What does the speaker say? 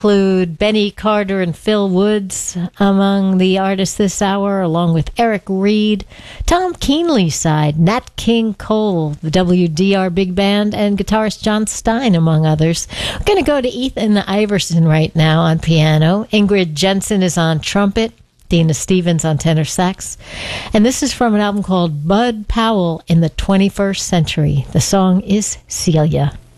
Include Benny Carter and Phil Woods among the artists this hour, along with Eric Reed, Tom Keenley's side, Nat King Cole, the WDR Big Band, and guitarist John Stein, among others. We're going to go to Ethan Iverson right now on piano. Ingrid Jensen is on trumpet. Dina Stevens on tenor sax. And this is from an album called Bud Powell in the 21st Century. The song is Celia.